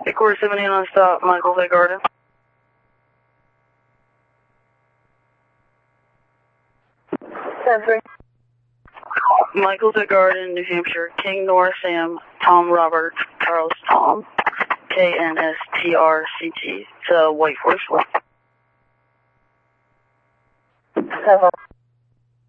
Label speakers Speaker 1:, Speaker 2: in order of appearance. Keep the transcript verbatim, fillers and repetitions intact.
Speaker 1: Quarter seventeen on stop, Michael's at Garden.
Speaker 2: ten three.
Speaker 1: Michael's at Garden, New Hampshire. King Nora Sam, Tom Robert, Charles Tom, K N S T R C T. It's a white horse.
Speaker 2: seven.